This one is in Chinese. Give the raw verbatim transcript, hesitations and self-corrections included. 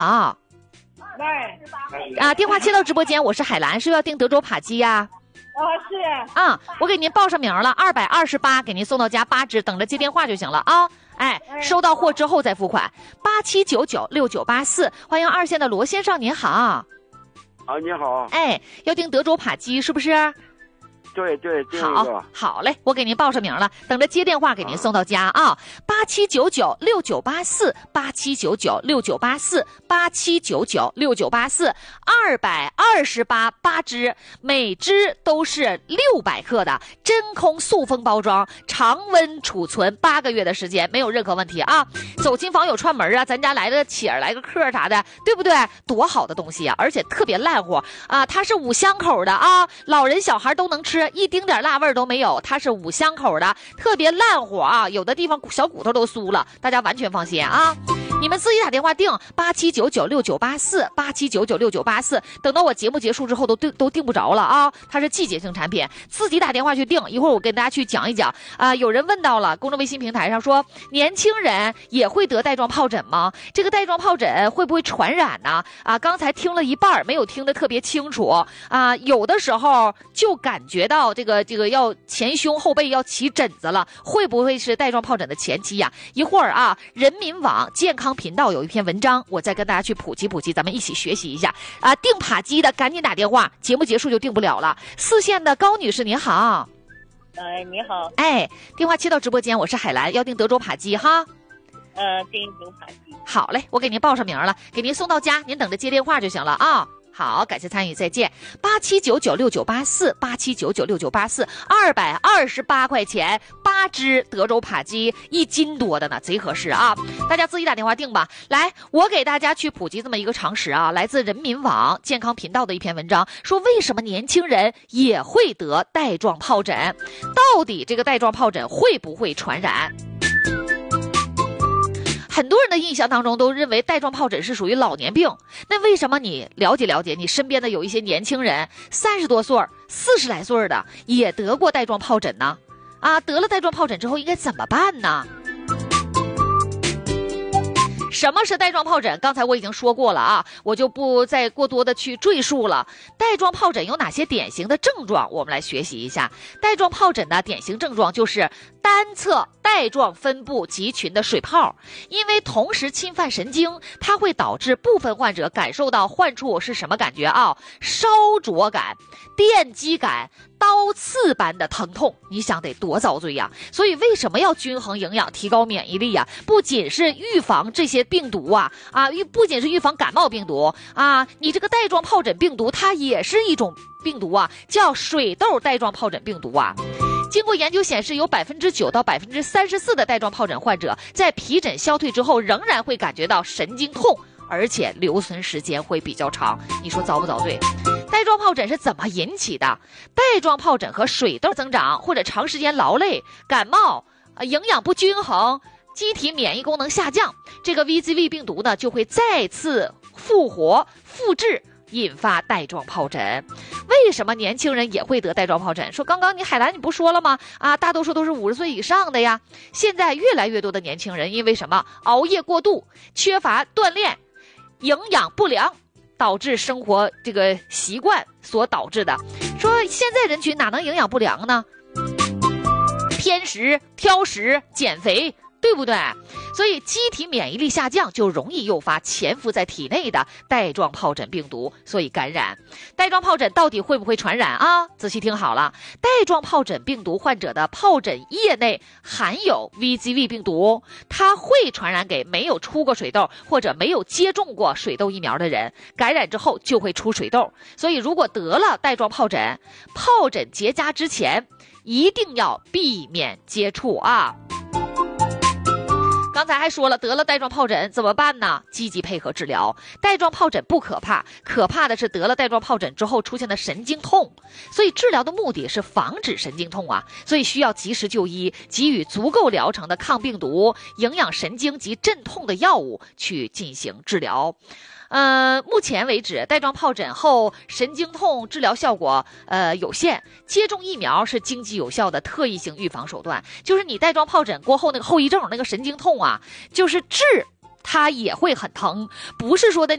啊。 喂。 啊，电话接到直播间，我是海兰，是要订德州扒鸡呀？ 哦，是。 啊，我给您报上名了，二百二十八，给您送到家八只，等着接电话就行了啊。哎，收到货之后再付款。八七九九六九八四，欢迎二线的罗先生，您好。 啊，你好。 哎，要订德州扒鸡是不是？ 对对，订一个。 好，好嘞，我给您报上名了，等着接电话给您送到家啊。八七九九六九八四，八七九九六九八四，八七九九六九八四，二百二十八八只，每只都是六百克的真空塑封包装，常温储存八个月的时间，没有任何问题啊。走亲访友串门啊，咱家来个且来个客啥的，对不对？多好的东西啊，而且特别烂乎啊，它是五香口的啊，老人小孩都能吃。一丁点辣味都没有，它是五香口的，特别烂乎啊，有的地方小骨头都酥了，大家完全放心啊。你们自己打电话订八七九九六九八四，八七九九六九八四，等到我节目结束之后都订都订不着了啊，它是季节性产品，自己打电话去订。一会儿我跟大家去讲一讲啊、呃。有人问到了公众微信平台上说，年轻人也会得带状疱疹吗？这个带状疱疹会不会传染呢？啊，刚才听了一半没有听得特别清楚啊，有的时候就感觉到这个这个要前胸后背要起疹子了，会不会是带状疱疹的前期呀？一会儿啊，人民网健康频道有一篇文章，我再跟大家去普及普及，咱们一起学习一下啊。订扒鸡的赶紧打电话，节目结束就订不了了。四线的高女士您好。 哎，你好。 哎，电话切到直播间，我是海兰，要订德州扒鸡哈。 呃，订牛扒鸡。 好嘞，我给您报上名了，给您送到家，您等着接电话就行了啊。好，感谢参与，再见。八七九九六九八四，八七九九六九八四，二百二十八块钱八只德州扒鸡，一斤多的呢，贼合适啊！大家自己打电话订吧。来，我给大家去普及这么一个常识啊，来自人民网健康频道的一篇文章，说为什么年轻人也会得带状疱疹？到底这个带状疱疹会不会传染？很多人的印象当中都认为带状疱疹是属于老年病，那为什么你了解了解你身边的有一些年轻人三十多岁四十来岁的也得过带状疱疹呢？啊，得了带状疱疹之后应该怎么办呢？什么是带状疱疹？刚才我已经说过了啊，我就不再过多的去赘述了。带状疱疹有哪些典型的症状？我们来学习一下。带状疱疹的典型症状就是单侧带状分布集群的水泡，因为同时侵犯神经，它会导致部分患者感受到患处是什么感觉啊？烧灼感、电击感、刀刺般的疼痛，你想得多遭罪呀！所以为什么要均衡营养，提高免疫力呀？不仅是预防这些病毒啊啊，不仅是预防感冒病毒啊，你这个带状疱疹病毒它也是一种病毒啊，叫水痘带状疱疹病毒啊。经过研究显示，有百分之九到百分之三十四的带状疱疹患者在皮疹消退之后，仍然会感觉到神经痛，而且留存时间会比较长。你说遭不遭罪？带状疱疹是怎么引起的？带状疱疹和水痘增长，或者长时间劳累、感冒、呃、营养不均衡、机体免疫功能下降，这个 V Z V 病毒呢就会再次复活复制，引发带状疱疹。为什么年轻人也会得带状疱疹？说刚刚你海兰你不说了吗？啊，大多数都是五十岁以上的呀。现在越来越多的年轻人因为什么？熬夜过度、缺乏锻炼、营养不良，导致生活这个习惯所导致的。说现在人群哪能营养不良呢？偏食、挑食、减肥，对不对？所以机体免疫力下降就容易诱发潜伏在体内的带状疱疹病毒，所以感染。带状疱疹到底会不会传染啊？仔细听好了，带状疱疹病毒患者的疱疹液内含有 V Z V 病毒，它会传染给没有出过水痘或者没有接种过水痘疫苗的人，感染之后就会出水痘。所以如果得了带状疱疹，疱疹结痂之前一定要避免接触啊。刚才还说了，得了带状疱疹怎么办呢？积极配合治疗。带状疱疹不可怕，可怕的是得了带状疱疹之后出现的神经痛。所以治疗的目的是防止神经痛啊，所以需要及时就医，给予足够疗程的抗病毒、营养神经及镇痛的药物去进行治疗。呃，目前为止，带状疱疹后神经痛治疗效果呃有限，接种疫苗是经济有效的特异性预防手段。就是你带状疱疹过后那个后遗症，那个神经痛啊，就是治它也会很疼，不是说的